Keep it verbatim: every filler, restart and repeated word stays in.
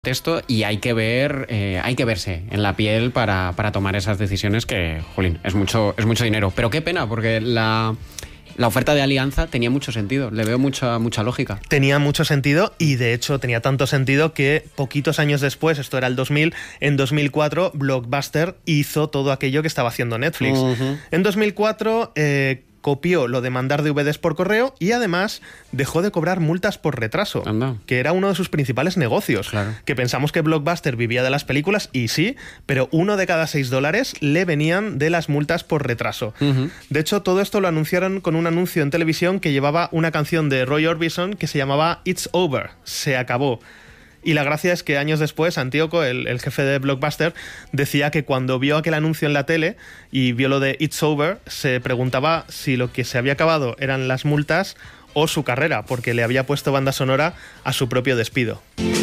contexto y hay que ver, eh, hay que verse en la piel para, para tomar esas decisiones que, jolín, es mucho, es mucho dinero. Pero qué pena, porque la... La oferta de Alianza tenía mucho sentido, le veo mucha, mucha lógica. Tenía mucho sentido y de hecho tenía tanto sentido que poquitos años después, esto era el dos mil, en dos mil cuatro Blockbuster hizo todo aquello que estaba haciendo Netflix. Uh-huh. En dos mil cuatro eh, copió lo de mandar D V Ds por correo y además dejó de cobrar multas por retraso, Anda. que era uno de sus principales negocios. Claro. Que pensamos que Blockbuster vivía de las películas y sí, pero uno de cada seis dólares le venían de las multas por retraso. Uh-huh. De hecho, todo esto lo anunciaron con un anuncio en televisión que llevaba una canción de Roy Orbison que se llamaba It's Over, se acabó. Y la gracia es que años después, Antíoco, el, el jefe de Blockbuster, decía que cuando vio aquel anuncio en la tele y vio lo de It's Over, se preguntaba si lo que se había acabado eran las multas o su carrera, porque le había puesto banda sonora a su propio despido.